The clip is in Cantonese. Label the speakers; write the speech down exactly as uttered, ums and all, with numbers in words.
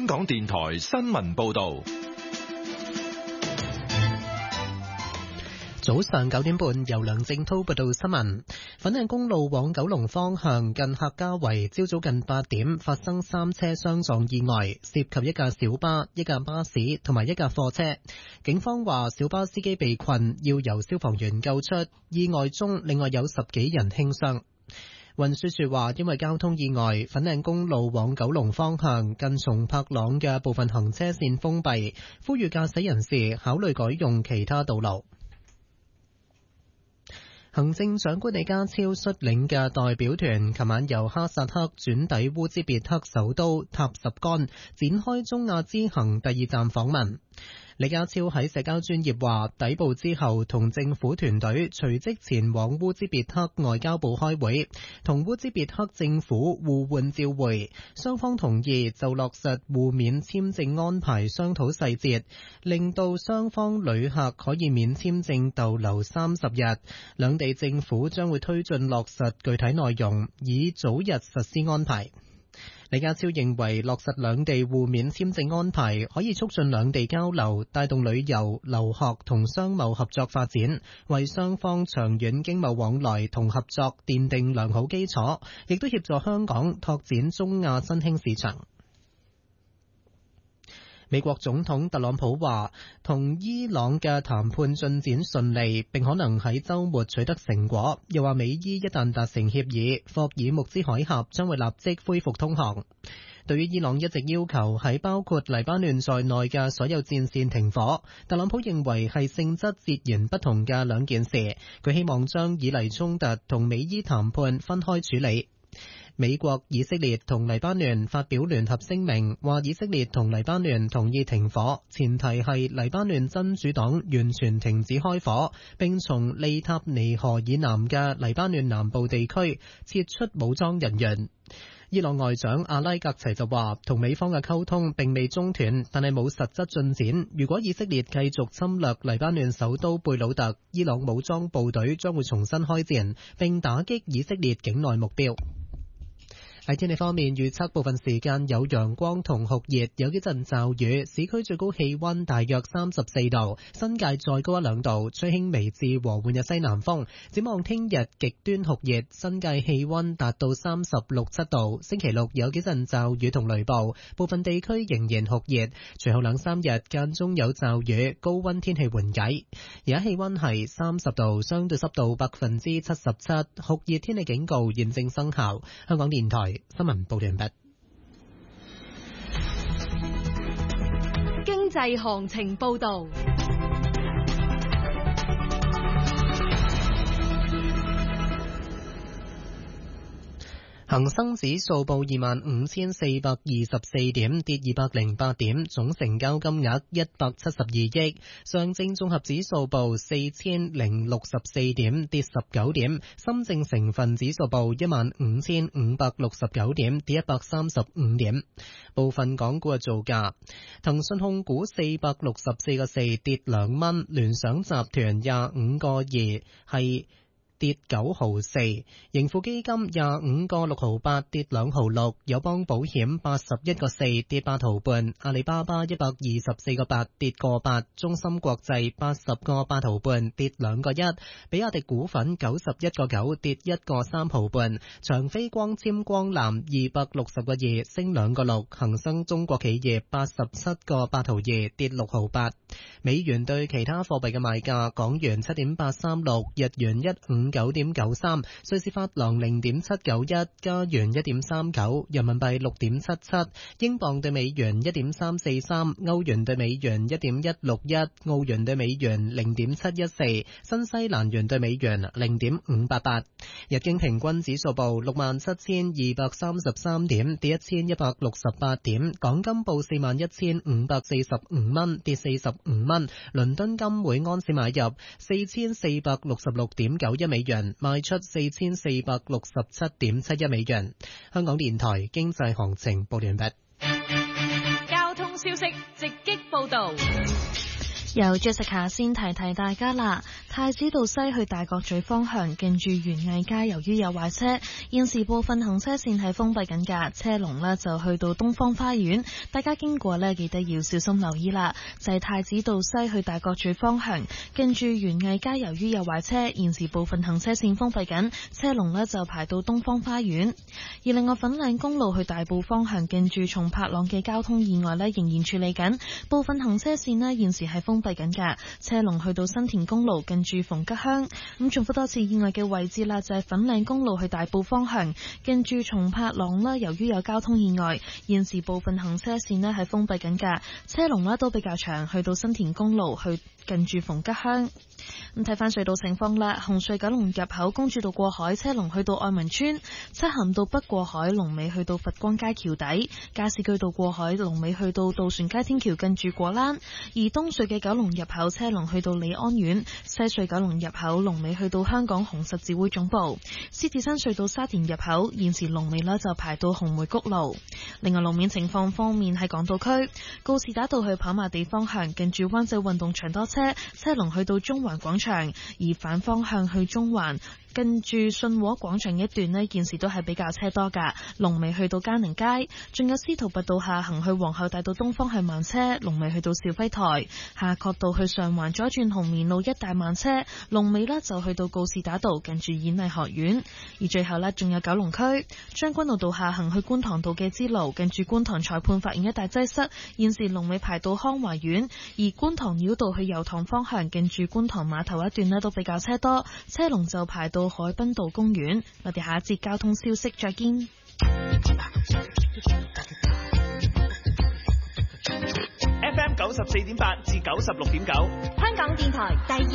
Speaker 1: 香港電台新聞報道。
Speaker 2: 早上九點半，由梁正濤報道新聞。粉嶺公路往九龍方向近客家圍，朝早近八點發生三車相撞意外，涉及一架小巴、一架巴士同埋一架貨車。警方話小巴司機被困，要由消防員救出。意外中，另外有十幾人輕傷。運輸署話，因為交通意外，粉嶺公路往九龍方向近松柏塱嘅部分行車線封閉，呼籲駕駛人士考慮改用其他道路。行政長官李家超率領嘅代表團琴晚由哈薩克轉抵烏茲別克首都塔什干，展開中亞之行第二站訪問。李家超喺社交專頁話，抵埗之後同政府團隊隨即前往烏茲別克外交部開會，同烏茲別克政府互換照會，雙方同意就落實互免簽證安排商討細節，令到雙方旅客可以免簽證逗留三十日。兩地政府將會推進落實具體內容，以早日實施安排。李家超認為落實兩地互免簽證安排可以促進兩地交流，帶動旅遊、留學同商貿合作發展，為雙方長遠經貿往來同合作奠定良好基礎，亦都協助香港拓展中亞新興市場。美國總統特朗普話，同伊朗嘅談判進展順利，並可能喺週末取得成果。又話美伊一旦達成協議，霍爾木茲海峽將會立即恢復通航。對於伊朗一直要求喺包括黎巴嫩在內嘅所有戰線停火，特朗普認為係性質截然不同嘅兩件事。佢希望將以黎衝突同美伊談判分開處理。美國、以色列同黎巴嫩發表聯合聲明，話以色列同黎巴嫩同意停火，前提係黎巴嫩真主黨完全停止開火，並從利塔尼河以南嘅黎巴嫩南部地區撤出武裝人員。伊朗外長阿拉格齊就話，同美方嘅溝通並未中斷，但係冇實質進展。如果以色列繼續侵略黎巴嫩首都貝魯特，伊朗武裝部隊將會重新開戰，並打擊以色列境內目標。喺天氣方面，預測部分時間有陽光同酷熱，有幾陣驟雨。市區最高氣溫大約三十四度，新界再高一兩度，吹輕微至和緩嘅西南風。展望聽日極端酷熱，新界氣溫達到三十六七度。星期六有幾陣驟雨同雷暴，部分地區仍然酷熱。隨後兩三日間中有驟雨，高溫天氣緩解。而家氣溫係三十度，相對濕度百分之七十七，酷熱天氣警告現正生效。香港電台新聞報道完畢。
Speaker 3: 經濟行情報道。恒生指數報二萬五千四百二十四點，跌二百零八點，總成交金額一百七十二億。上證綜合指數報四千零六十四點，跌十九點。深證成分指數報一萬五千五百六十九點，跌一百三十五點。部分港股嘅造價：騰訊控股四百六十四個四跌兩蚊，聯想集團廿五個二係跌九毫四，盈富基金廿五個六毫八跌兩毫六，友邦保險八十一個四跌八毫半，阿里巴巴一百二十四個八跌個八，中芯國際八十個八毫半跌兩個一，比亞迪股份九十一個九跌一個三毫半，長飛光纖光纜二百六十個二升兩個六，恒生中國企業八十七個八毫二跌六毫八。美元對其他貨幣嘅賣價：港元七點八三六，日元一五九點九三，瑞士法郎零點七九一，加元一點三九，人民幣六點七七，英鎊對美元一點三四三，歐元對美元一點一六一，澳元對美元零點七一四，新西蘭元對美元零點五八八。日經平均指數報六萬七千二百三十三點，跌一千一百六十八點。港金報四萬一千五百四十五蚊，跌四十五蚊。倫敦金每安士買入四千四百六十六點九一美元，賣出四千四百六十七點七一美元。香港電台經濟行情報完畢。
Speaker 4: 交通消息直擊報道。 由 Jessica 先提提大家啦，太子道西去大角咀方向近住園藝街，由於有壞車，現時部分行車線係封閉緊㗎，車龍呢就去到東方花園，大家經過呢記得要小心留意啦。就係太子道西去大角咀方向近住園藝街，由於有壞車，現時部分行車線封閉緊，車龍呢就排到東方花園。而另外粉嶺公路去大埔方向近住松柏塱嘅交通意外呢仍然處理緊，部分行車線呢現時係封閉緊㗎，車龍去到新田公路近住逢吉鄉。咁重複多次意外嘅位置啦，就係粉嶺公路去大埔方向近住松柏塱啦，由於有交通意外，現時部分行車線呢係封閉緊㗎，車龍呢都比較長，去到新田公路去近住逢吉鄉。咁睇翻隧道情況啦，紅隧九龍入口公主道過海車龍去到愛民村，漆咸道北過海龍尾去到佛光街橋底，加士居道過海龍尾去到渡船街天橋近住果欄。而東隧嘅九龍入口車龍去到李安苑，西隧九龍入口龍尾去到香港紅十字會總部。獅子山隧道沙田入口現時龍尾呢就排到紅梅谷路。另外路面情況方面，喺港島區告士打道去跑馬地方向近住灣仔運動場多車，車龍去到中環廣場，而反方向去中環近住信和廣場一段呢，現時都係比較車多噶，龍尾去到嘉寧街，仲有司徒拔道下行去皇后大道東方向慢車，龍尾去到肇輝台，夏慤道去上環左轉紅棉路一帶慢車，龍尾呢就去到告士打道近住演藝學院。而最後呢，仲有九龍區將軍澳道下行去觀塘道嘅支路近住觀塘裁判法院一帶擠塞，現時龍尾排到康華苑。而觀塘繞道去油塘方向近住觀塘碼頭一段呢都比較車多，車龍就排到海濱道公園。我哋下一節交通消息再見。
Speaker 5: F M 九十四點八至九十六點九，
Speaker 6: 香港電台第二